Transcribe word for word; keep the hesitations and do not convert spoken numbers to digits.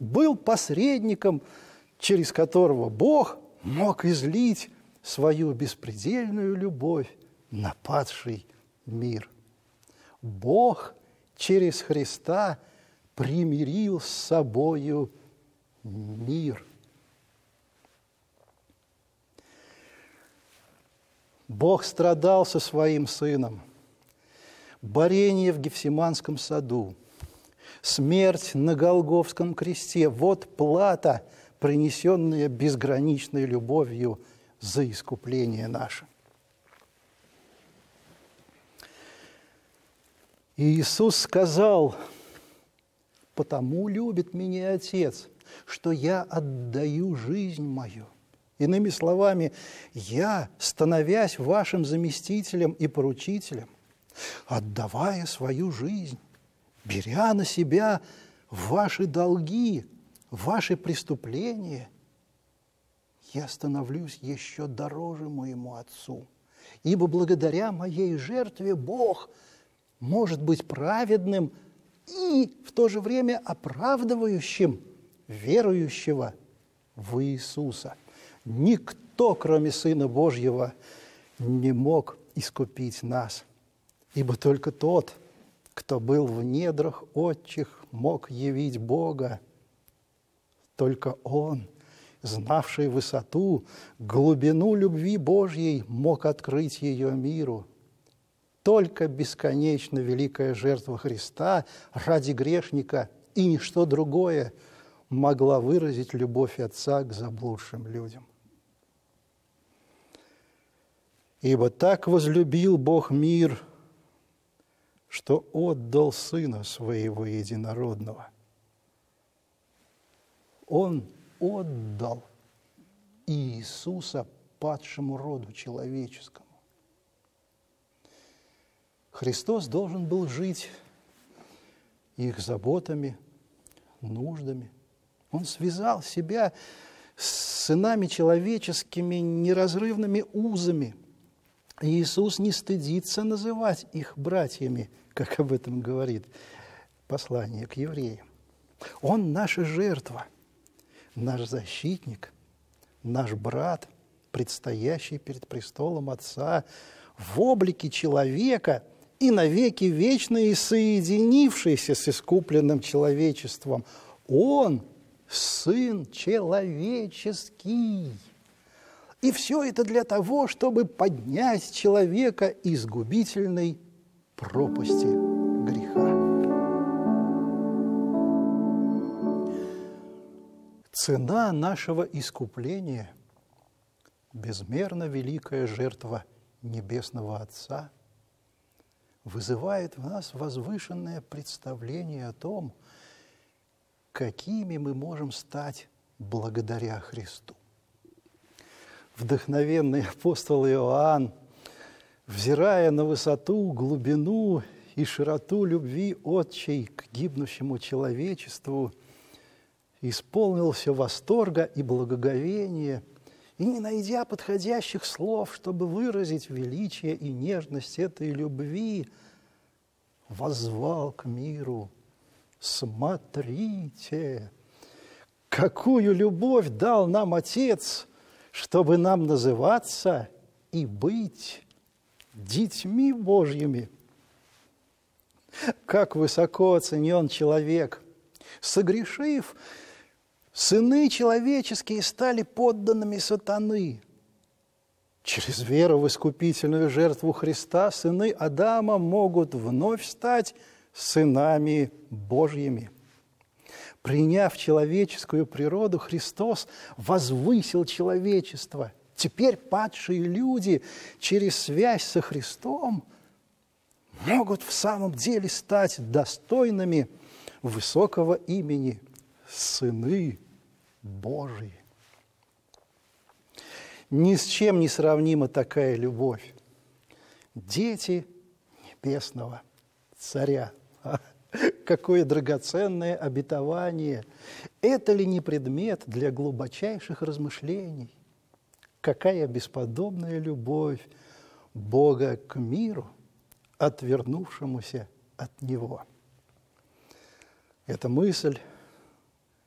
был посредником, через которого Бог мог излить свою беспредельную любовь на падший мир. Бог через Христа примирил с собою мир. Бог страдал со своим Сыном. Борение в Гефсиманском саду, смерть на Голгофском кресте – вот плата, принесенная безграничной любовью за искупление наше. И Иисус сказал: «Потому любит меня Отец, что я отдаю жизнь мою». Иными словами, я, становясь вашим заместителем и поручителем, отдавая свою жизнь, беря на себя ваши долги, ваши преступления, я становлюсь еще дороже моему Отцу. Ибо благодаря моей жертве Бог может быть праведным и в то же время оправдывающим верующего в Иисуса. Никто, кроме Сына Божьего, не мог искупить нас, ибо только тот, кто был в недрах отчих, мог явить Бога. Только Он, знавший высоту, глубину любви Божьей, мог открыть ее миру. Только бесконечно великая жертва Христа ради грешника и ничто другое могла выразить любовь Отца к заблудшим людям. Ибо так возлюбил Бог мир, что отдал Сына Своего Единородного. Он отдал Иисуса падшему роду человеческому. Христос должен был жить их заботами, нуждами. Он связал себя с сынами человеческими неразрывными узами. И Иисус не стыдится называть их братьями, как об этом говорит послание к евреям. Он наша жертва, наш защитник, наш брат, предстоящий перед престолом Отца, в облике человека и навеки вечный, соединившийся с искупленным человечеством. Он – Сын человеческий. И все это для того, чтобы поднять человека из губительной пропасти греха. Цена нашего искупления – безмерно великая жертва Небесного Отца – вызывает в нас возвышенное представление о том, какими мы можем стать благодаря Христу. Вдохновенный апостол Иоанн, взирая на высоту, глубину и широту любви Отчей к гибнущему человечеству, исполнился восторга и благоговения, и, не найдя подходящих слов, чтобы выразить величие и нежность этой любви, воззвал к миру: «Смотрите, какую любовь дал нам Отец, чтобы нам называться и быть детьми Божьими». Как высоко оценен человек! Согрешив, сыны человеческие стали подданными сатаны. Через веру в искупительную жертву Христа сыны Адама могут вновь стать сынами Божьими. Приняв человеческую природу, Христос возвысил человечество. Теперь падшие люди через связь со Христом могут в самом деле стать достойными высокого имени сыны Божии. Ни с чем не сравнима такая любовь. Дети небесного Царя. Какое драгоценное обетование! Это ли не предмет для глубочайших размышлений? Какая бесподобная любовь Бога к миру, отвернувшемуся от Него! Эта мысль